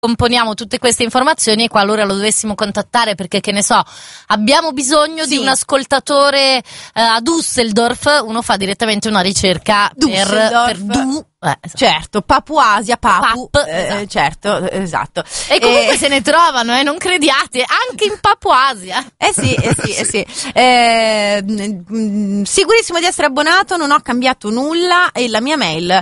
componiamo tutte queste informazioni e qualora lo dovessimo contattare perché, che ne so, abbiamo bisogno di un ascoltatore a Düsseldorf, uno fa direttamente una ricerca per certo, Papuasia, esatto. Certo, esatto. E comunque se ne trovano, non crediate, anche in Papuasia. Sì. Sicurissimo di essere abbonato, non ho cambiato nulla e la mia mail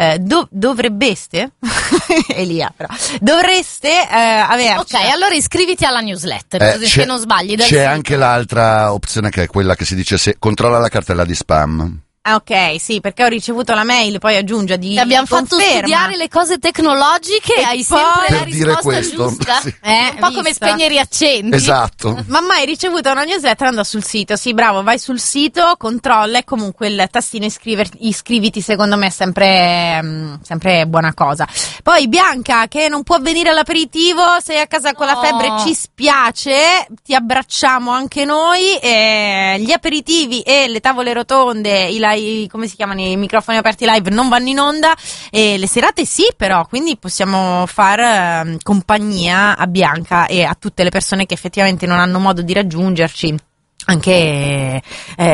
dovrebbeste Elia, però dovreste averci. Ok, allora iscriviti alla newsletter, così che non sbagli. C'è anche l'altra opzione che è quella che si dice controlla la cartella di spam. Ok, sì, perché ho ricevuto la mail, poi aggiunge di abbiamo fatto studiare le cose tecnologiche e hai sempre la risposta giusta. Sì. Un po' come spegnere i accenti. Esatto. Mamma, hai ricevuto una newsletter, andò sul sito. Sì, bravo, vai sul sito, controlla e comunque il tastino iscriviti secondo me è sempre buona cosa. Poi Bianca, che non può venire all'aperitivo, sei a casa con la febbre, ci spiace, ti abbracciamo anche noi. Gli aperitivi e le tavole rotonde, come si chiamano, i microfoni aperti live non vanno in onda, e le serate sì, però, quindi possiamo far compagnia a Bianca e a tutte le persone che effettivamente non hanno modo di raggiungerci anche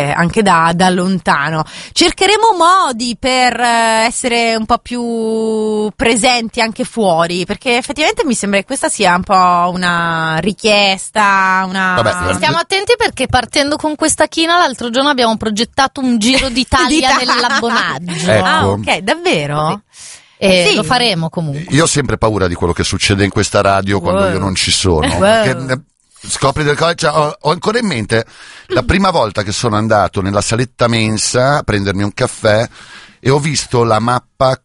da lontano. Cercheremo modi per essere un po' più presenti anche fuori, perché effettivamente mi sembra che questa sia un po' una richiesta, Stiamo attenti perché partendo con questa china l'altro giorno abbiamo progettato un giro d'Italia nell'abbonaggio. Ecco. Ah, ok, davvero? Sì. Lo faremo comunque. Io ho sempre paura di quello che succede in questa radio quando io non ci sono, perché scopri delle cose. Ho ancora in mente la prima volta che sono andato nella saletta mensa a prendermi un caffè e ho visto la mappa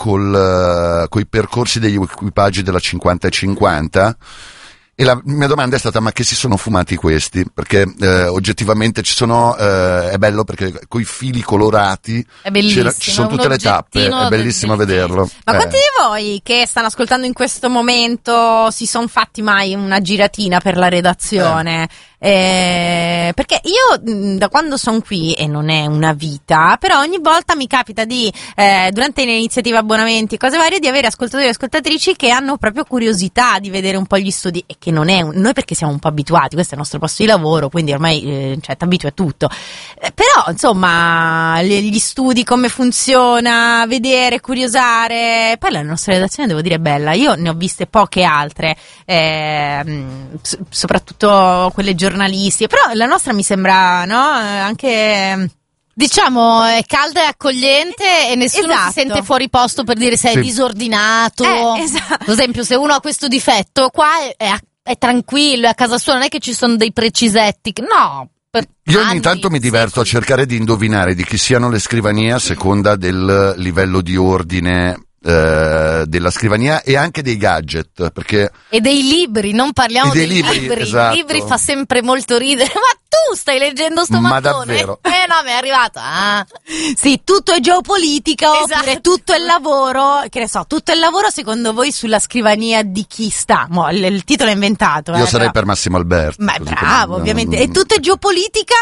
coi percorsi degli equipaggi della 50/50 e la mia domanda è stata: ma che si sono fumati questi? Perché oggettivamente ci sono, è bello perché coi fili colorati ci sono tutte le tappe, è bellissimo vederlo. Ma quanti di voi che stanno ascoltando in questo momento si sono fatti mai una giratina per la redazione? Perché io da quando sono qui, e non è una vita, però ogni volta mi capita di durante le iniziative abbonamenti, cose varie, di avere ascoltatori e ascoltatrici che hanno proprio curiosità di vedere un po' gli studi, e che non è noi perché siamo un po' abituati, questo è il nostro posto di lavoro, quindi ormai t'abitui a tutto, però insomma gli studi, come funziona, vedere, curiosare. Poi la nostra redazione, devo dire, è bella. Io ne ho viste poche altre, soprattutto quelle giornalistiche, però la nostra mi sembra, no, anche diciamo è calda e accogliente e nessuno si sente fuori posto per dire se è disordinato. Esatto. Per esempio, se uno ha questo difetto qua è tranquillo, è a casa sua, non è che ci sono dei precisetti, no. Io ogni tanto mi diverto a cercare di indovinare di chi siano le scrivanie a seconda del livello di ordine della scrivania e anche dei gadget, perché e dei libri, non parliamo dei libri. Esatto. I libri fa sempre molto ridere. Ma tu stai leggendo sto ma mattone? Davvero? No, mi è arrivato. Sì, tutto è geopolitica, oppure tutto è lavoro, che ne so, tutto è lavoro secondo voi sulla scrivania di chi sta? Il titolo è inventato. Io sarei per Massimo Alberti. Ma bravo, ovviamente. E tutto è geopolitica?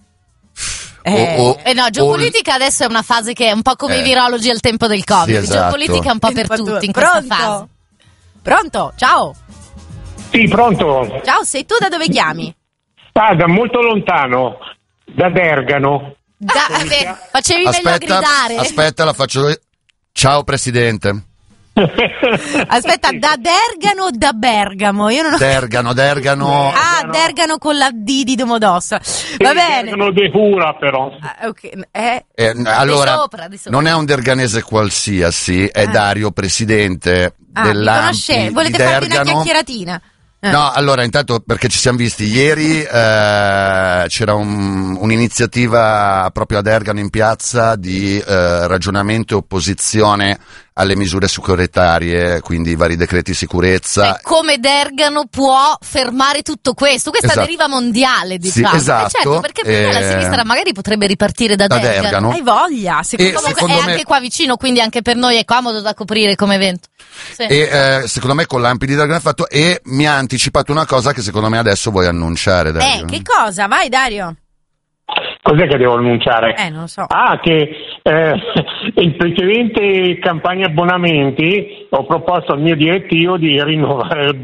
No, geopolitica adesso è una fase che è un po' come i virologi al tempo del Covid. Sì, esatto. Geopolitica è un po' per tutti in questa fase. Pronto? Ciao. Sì, pronto. Ciao, sei tu, da dove chiami? Da molto lontano, da Bergamo. Facevi meglio a gridare. Aspetta, la faccio. Ciao Presidente. Aspetta, da Dergano o da Bergamo? Io non ho... Dergano. Dergano con la D di Domodossola. Va bene. Dergano de Pura, però. Allora, di sopra. non è un derganese qualsiasi, è Dario, Presidente dell'ANPI. Volete farvi una chiacchieratina? No, allora intanto perché ci siamo visti ieri, c'era un'iniziativa proprio ad Ergano in piazza di ragionamento e opposizione alle misure securitarie, quindi i vari decreti sicurezza. Come Dergano può fermare tutto questo? Questa deriva mondiale, diciamo. Sì, esatto. Certo, perché per me la sinistra magari potrebbe ripartire da Dergano. Hai voglia, secondo me è anche qua vicino, quindi anche per noi è comodo da coprire come evento. Sì. E secondo me con l'Ampi di Dergano ha fatto, e mi ha anticipato una cosa che secondo me adesso vuoi annunciare, Dario. Che cosa? Vai, Dario. Cos'è che devo annunciare? Non lo so. Che il precedente campagna abbonamenti ho proposto al mio direttivo di rinnovare